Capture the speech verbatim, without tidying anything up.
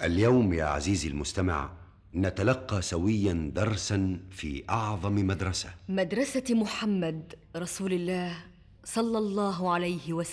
اليوم يا عزيزي المستمع نتلقى سويا درسا في أعظم مدرسة، مدرسة محمد رسول الله صلى الله عليه وسلم.